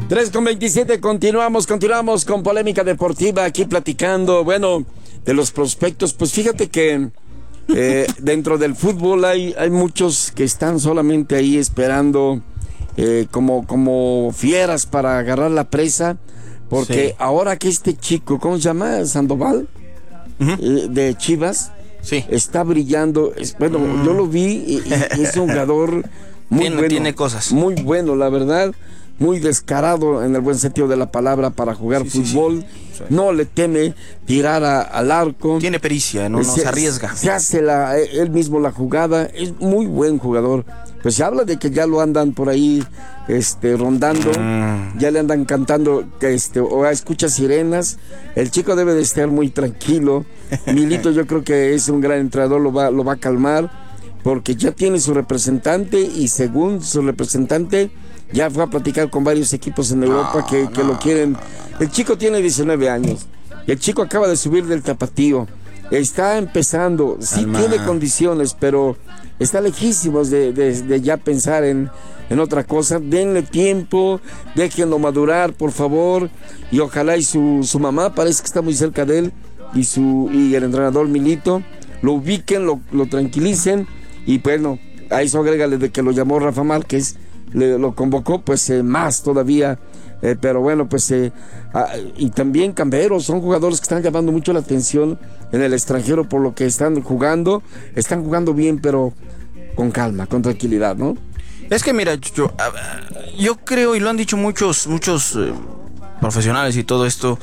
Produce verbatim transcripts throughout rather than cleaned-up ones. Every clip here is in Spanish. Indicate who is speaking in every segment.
Speaker 1: tres con veintisiete, continuamos, continuamos con Polémica Deportiva, aquí platicando, bueno, de los prospectos. Pues fíjate que eh, dentro del fútbol hay, hay muchos que están solamente ahí esperando eh, como, como fieras para agarrar la presa, porque sí. Ahora que este chico, ¿cómo se llama? Sandoval, uh-huh. eh, de Chivas, sí. Está brillando. Es, bueno, uh-huh. Yo lo vi y, y es un jugador muy
Speaker 2: tiene,
Speaker 1: bueno.
Speaker 2: Tiene cosas.
Speaker 1: Muy bueno, la verdad. Muy descarado en el buen sentido de la palabra para jugar sí, fútbol. Sí, sí. Sí. No le teme tirar a, al arco.
Speaker 2: Tiene pericia, no, no se, se arriesga.
Speaker 1: Se hace la, él mismo la jugada. Es muy buen jugador. Pues se habla de que ya lo andan por ahí este, rondando. Mm. Ya le andan cantando este, o escucha sirenas. El chico debe de estar muy tranquilo. Milito yo creo que es un gran entrenador, lo va, lo va a calmar. Porque ya tiene su representante y según su representante ya fue a platicar con varios equipos en Europa no, que, que no, lo quieren. No, no, no. El chico tiene diecinueve años. El chico acaba de subir del tapatío. Está empezando. Sí Alma. Tiene condiciones, pero está lejísimos de, de, de ya pensar en, en otra cosa. Denle tiempo, déjenlo madurar, por favor. Y ojalá y su, su mamá, parece que está muy cerca de él, y, su, y el entrenador Milito, lo ubiquen, lo, lo tranquilicen. Y bueno, a eso agrégale de que lo llamó Rafa Márquez, le, lo convocó, pues eh, más todavía, eh, pero bueno, pues eh, ah, y también Camberos, son jugadores que están llamando mucho la atención en el extranjero por lo que están jugando, están jugando bien, pero con calma, con tranquilidad, ¿no?
Speaker 2: Es que mira, yo, yo creo, y lo han dicho muchos, muchos eh, profesionales y todo esto,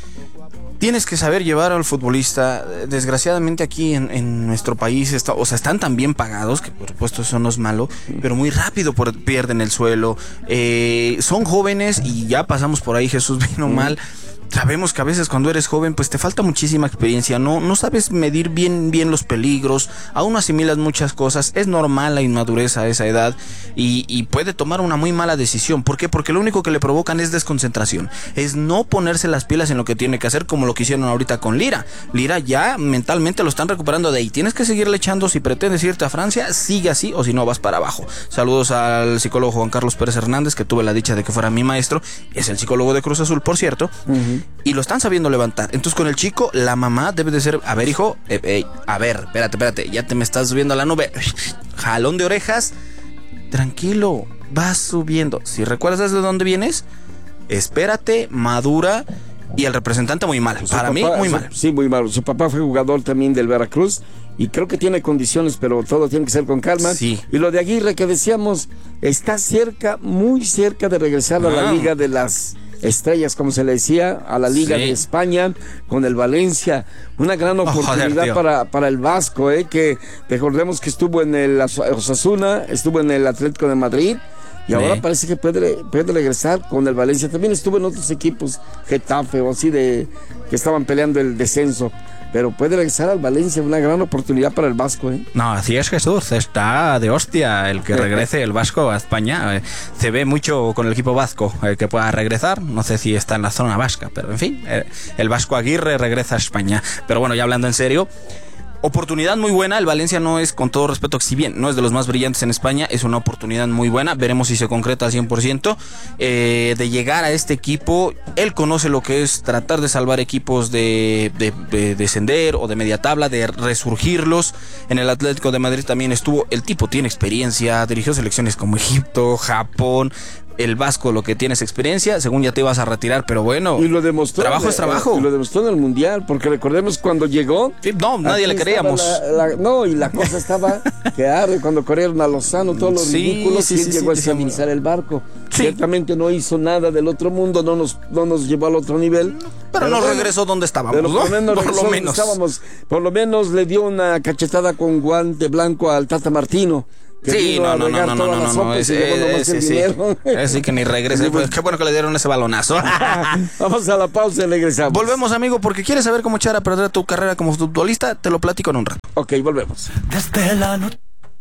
Speaker 2: tienes que saber llevar al futbolista. Desgraciadamente aquí en, en nuestro país está, o sea, están tan bien pagados, que por supuesto eso no es malo, pero muy rápido por, pierden el suelo. Eh, son jóvenes y ya pasamos por ahí, Jesús, bien o mal. Sabemos que a veces cuando eres joven pues te falta muchísima experiencia, no, no sabes medir bien, bien los peligros, aún asimilas muchas cosas, es normal la inmadurez a esa edad y, y puede tomar una muy mala decisión. ¿Por qué? Porque lo único que le provocan es desconcentración, es no ponerse las pilas en lo que tiene que hacer, como lo que hicieron ahorita con Lira. Lira ya mentalmente lo están recuperando de ahí, tienes que seguirle echando. Si pretendes irte a Francia, sigue así o si no vas para abajo. Saludos al psicólogo Juan Carlos Pérez Hernández, que tuve la dicha de que fuera mi maestro, es el psicólogo de Cruz Azul, por cierto. Uh-huh. Y lo están sabiendo levantar. Entonces con el chico, la mamá debe de ser, a ver hijo, eh, eh, a ver, espérate, espérate, ya te me estás subiendo a la nube, jalón de orejas, tranquilo, vas subiendo. Si recuerdas de dónde vienes, espérate, madura. Y el representante muy mal, su para papá, mí muy
Speaker 1: su,
Speaker 2: mal.
Speaker 1: Sí, muy mal. Su papá fue jugador también del Veracruz y creo que tiene condiciones, pero todo tiene que ser con calma.
Speaker 2: Sí.
Speaker 1: Y lo de Aguirre que decíamos, está cerca, muy cerca de regresar ah. a la Liga de las Estrellas, como se le decía, a la Liga sí. de España con el Valencia. Una gran oportunidad oh, joder, para, para el Vasco, eh, que recordemos que estuvo en el Osasuna, estuvo en el Atlético de Madrid. Y ahora sí. parece que puede, puede regresar con el Valencia. También estuvo en otros equipos, Getafe o así, de que estaban peleando el descenso. Pero puede regresar al Valencia, una gran oportunidad para el Vasco, ¿eh?
Speaker 3: No, así es, Jesús, está de hostia el que regrese el Vasco a España. Se ve mucho con el equipo vasco el que pueda regresar. No sé si está en la zona vasca, pero en fin, el Vasco Aguirre regresa a España. Pero bueno, ya hablando en serio, oportunidad muy buena. El Valencia no es, con todo respeto, si bien no es de los más brillantes en España, es una oportunidad muy buena. Veremos si se concreta al cien por ciento eh, de llegar a este equipo. Él conoce lo que es tratar de salvar equipos de, de, de descender o de media tabla, de resurgirlos. En el Atlético de Madrid también estuvo. El tipo tiene experiencia, dirigió selecciones como Egipto, Japón. El Vasco lo que tiene es experiencia, según ya te ibas a retirar, pero bueno,
Speaker 1: y lo demostró,
Speaker 3: trabajo
Speaker 1: eh,
Speaker 3: es trabajo.
Speaker 1: Y lo demostró en el Mundial, porque recordemos cuando llegó.
Speaker 2: Sí, no, nadie le creíamos.
Speaker 1: La, la, no, y la cosa estaba que arde cuando corrieron a Lozano, todos los sí, ridículos, sí, y él sí, llegó sí, a estabilizar sí. el barco. Sí. Ciertamente no hizo nada del otro mundo, no nos, no nos llevó al otro nivel.
Speaker 2: Pero, pero nos bueno, regresó donde estábamos,
Speaker 1: pero por,
Speaker 2: ¿no?
Speaker 1: menos
Speaker 2: por lo menos.
Speaker 1: Estábamos, por lo menos le dio una cachetada con guante blanco al Tata Martino.
Speaker 2: Que sí, no, no, no, no, no, no, no, ese, ese, sí, ese que ni regrese, pues, qué bueno que le dieron ese balonazo.
Speaker 1: Vamos a la pausa y regresamos.
Speaker 2: Volvemos, amigo, porque quieres saber cómo echar a perder tu carrera como futbolista, te lo platico en un rato.
Speaker 1: Ok, volvemos.
Speaker 4: Desde la noche.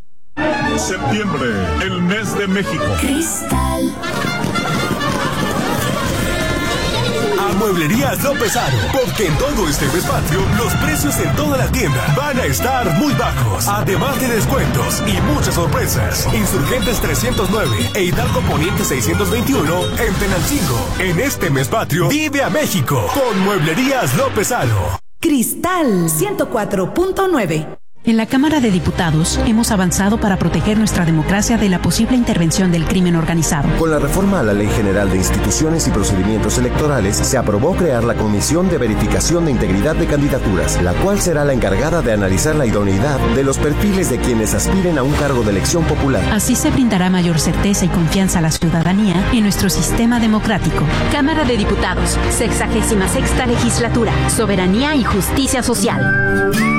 Speaker 5: Septiembre, el mes de México.
Speaker 4: Cristal. Mueblerías López Aro, porque en todo este mes patrio, los precios en toda la tienda van a estar muy bajos, además de descuentos y muchas sorpresas. Insurgentes trescientos nueve e Hidalgo Poniente seiscientos veintiuno en Tenancingo. En este mes patrio, vive a México con Mueblerías López Aro.
Speaker 6: Cristal ciento cuatro punto nueve.
Speaker 7: En la Cámara de Diputados hemos avanzado para proteger nuestra democracia de la posible intervención del crimen organizado.
Speaker 8: Con la reforma a la Ley General de Instituciones y Procedimientos Electorales, se aprobó crear la Comisión de Verificación de Integridad de Candidaturas, la cual será la encargada de analizar la idoneidad de los perfiles de quienes aspiren a un cargo de elección popular.
Speaker 7: Así se brindará mayor certeza y confianza a la ciudadanía en nuestro sistema democrático.
Speaker 9: Cámara de Diputados, sexagésima sexta legislatura, Soberanía y Justicia Social.